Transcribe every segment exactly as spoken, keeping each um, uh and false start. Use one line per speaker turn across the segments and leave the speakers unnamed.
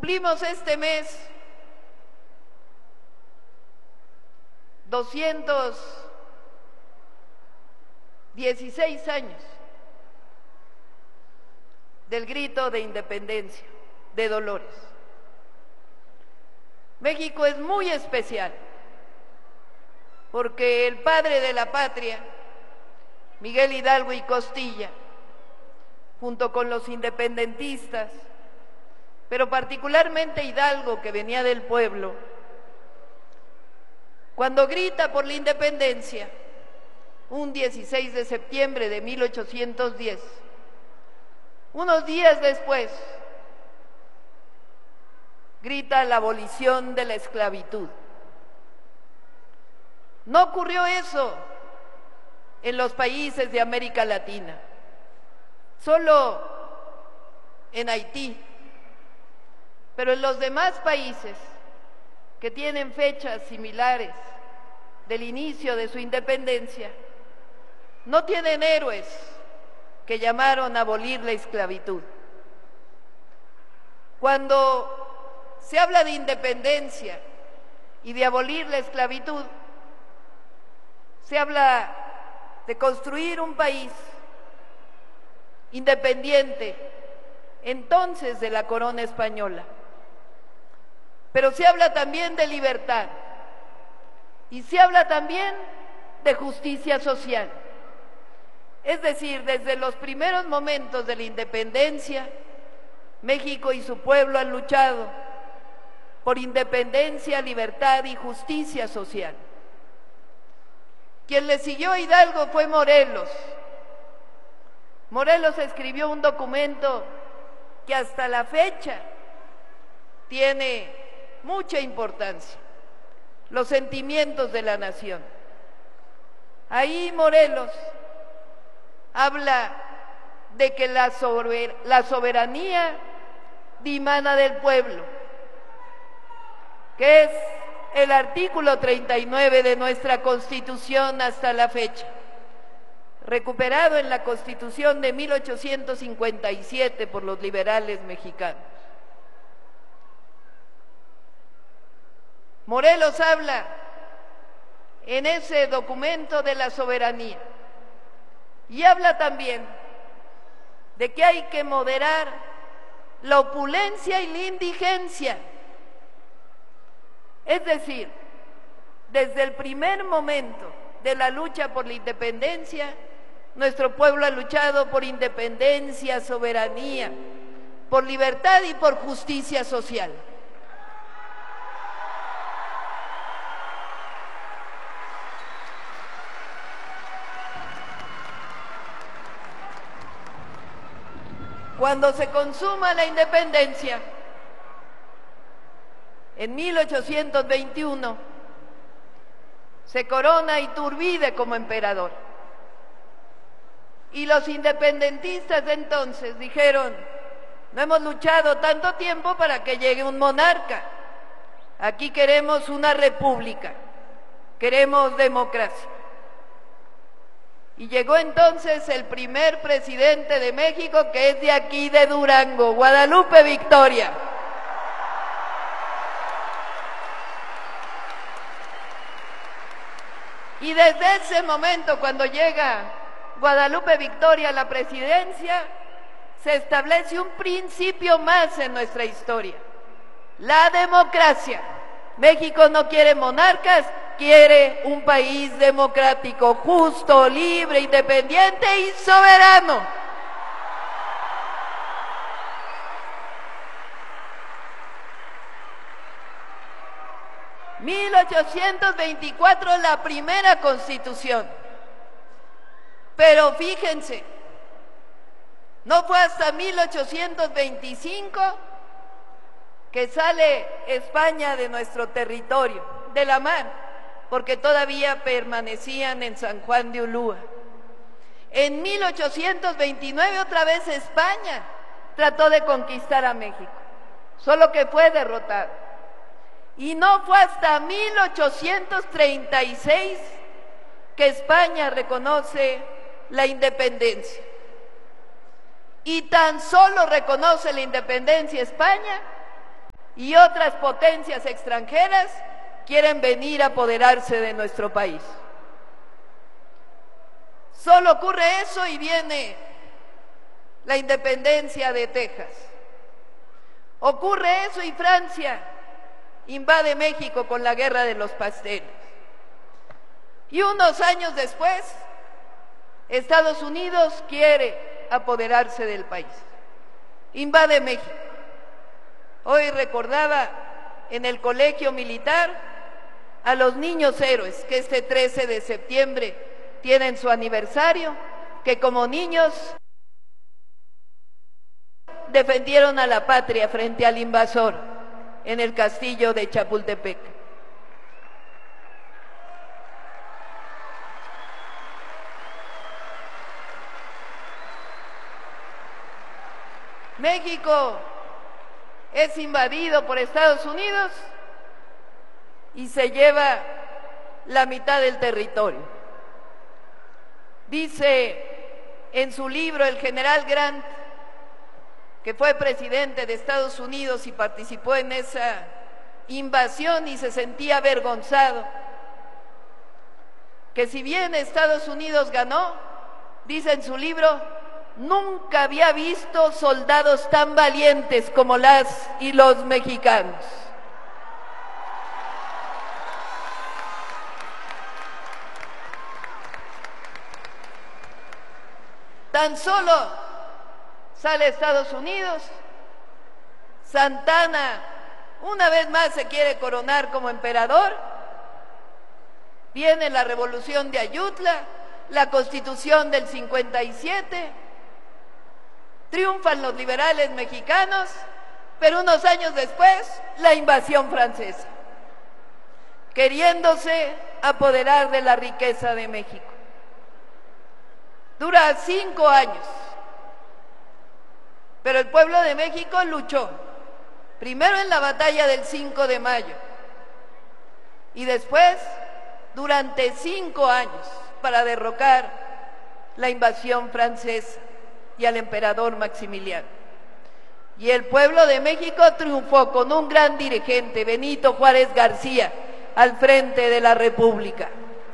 Cumplimos este mes doscientos dieciséis años del grito de independencia de Dolores. México es muy especial porque el padre de la patria, Miguel Hidalgo y Costilla, junto con los independentistas, pero particularmente Hidalgo, que venía del pueblo, cuando grita por la independencia, un dieciséis de septiembre de mil ochocientos diez, unos días después, grita la abolición de la esclavitud. No ocurrió eso en los países de América Latina, solo en Haití, pero en los demás países que tienen fechas similares del inicio de su independencia, no tienen héroes que llamaron a abolir la esclavitud. Cuando se habla de independencia y de abolir la esclavitud, se habla de construir un país independiente, entonces de la corona española. Pero se habla también de libertad y se habla también de justicia social. Es decir, desde los primeros momentos de la independencia, México y su pueblo han luchado por independencia, libertad y justicia social. Quien le siguió a Hidalgo fue Morelos. Morelos escribió un documento que hasta la fecha tiene mucha importancia: los sentimientos de la nación. Ahí Morelos habla de que la, sober, la soberanía dimana del pueblo, que es el artículo treinta y nueve de nuestra Constitución hasta la fecha, recuperado en la Constitución de mil ochocientos cincuenta y siete por los liberales mexicanos. Morelos habla en ese documento de la soberanía y habla también de que hay que moderar la opulencia y la indigencia. Es decir, desde el primer momento de la lucha por la independencia, nuestro pueblo ha luchado por independencia, soberanía, por libertad y por justicia social. Cuando se consuma la independencia, en mil ochocientos veintiuno, se corona Iturbide como emperador. Y los independentistas de entonces dijeron: no hemos luchado tanto tiempo para que llegue un monarca. Aquí queremos una república, queremos democracia. Y llegó entonces el primer presidente de México, que es de aquí, de Durango, Guadalupe Victoria. Y desde ese momento, cuando llega Guadalupe Victoria a la presidencia, se establece un principio más en nuestra historia: la democracia. México no quiere monarcas, quiere un país democrático, justo, libre, independiente y soberano. mil ochocientos veinticuatro, la primera Constitución. Pero fíjense, no fue hasta mil ochocientos veinticinco que sale España de nuestro territorio, de la mar, porque todavía permanecían en San Juan de Ulúa. En mil ochocientos veintinueve otra vez España trató de conquistar a México, solo que fue derrotado. Y no fue hasta mil ochocientos treinta y seis que España reconoce la independencia. Y tan solo reconoce la independencia España y otras potencias extranjeras quieren venir a apoderarse de nuestro país. Solo ocurre eso y viene la independencia de Texas. Ocurre eso y Francia invade México con la Guerra de los Pasteles. Y unos años después, Estados Unidos quiere apoderarse del país. Invade México. Hoy recordaba en el colegio militar a los niños héroes que este trece de septiembre tienen su aniversario, que como niños defendieron a la patria frente al invasor en el castillo de Chapultepec. México es invadido por Estados Unidos y se lleva la mitad del territorio. Dice en su libro el general Grant, que fue presidente de Estados Unidos y participó en esa invasión y se sentía avergonzado, que si bien Estados Unidos ganó, dice en su libro, nunca había visto soldados tan valientes como las y los mexicanos. Tan solo sale Estados Unidos, Santana una vez más se quiere coronar como emperador, viene la revolución de Ayutla, la Constitución del cincuenta y siete, triunfan los liberales mexicanos, pero unos años después la invasión francesa, queriéndose apoderar de la riqueza de México. Dura cinco años, pero el pueblo de México luchó, primero en la batalla del cinco de mayo y después durante cinco años para derrocar la invasión francesa y al emperador Maximiliano. Y el pueblo de México triunfó con un gran dirigente, Benito Juárez García, al frente de la República.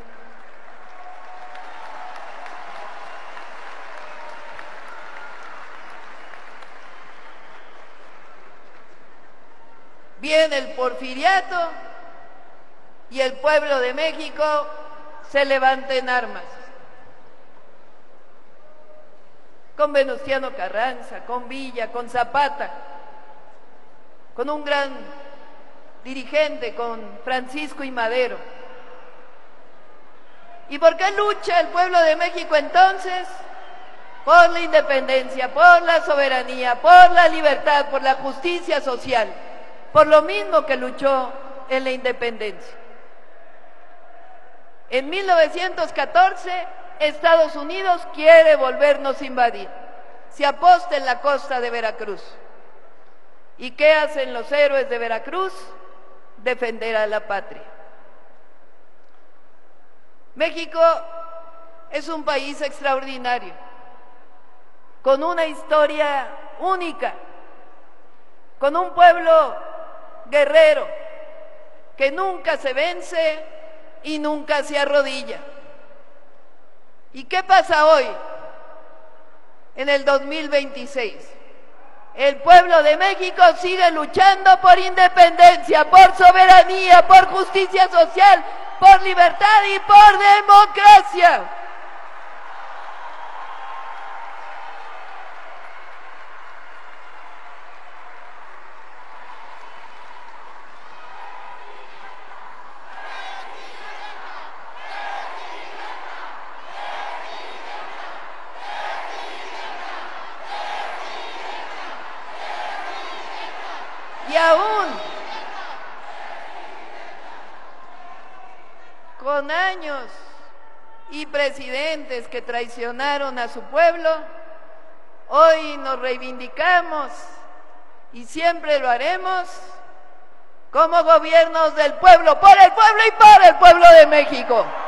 Viene el porfiriato y el pueblo de México se levanta en armas. Con Venustiano Carranza, con Villa, con Zapata, con un gran dirigente, con Francisco I. Madero. ¿Y por qué lucha el pueblo de México entonces? Por la independencia, por la soberanía, por la libertad, por la justicia social, por lo mismo que luchó en la independencia. En mil novecientos catorce, Estados Unidos quiere volvernos a invadir. Se aposta en la costa de Veracruz. ¿Y qué hacen los héroes de Veracruz? Defender a la patria. México es un país extraordinario, con una historia única, con un pueblo guerrero que nunca se vence y nunca se arrodilla. ¿Y qué pasa hoy, en el dos mil veintiséis? El pueblo de México sigue luchando por independencia, por soberanía, por justicia social, por libertad y por democracia. Y aún con años y presidentes que traicionaron a su pueblo, hoy nos reivindicamos y siempre lo haremos como gobiernos del pueblo, por el pueblo y para el pueblo de México.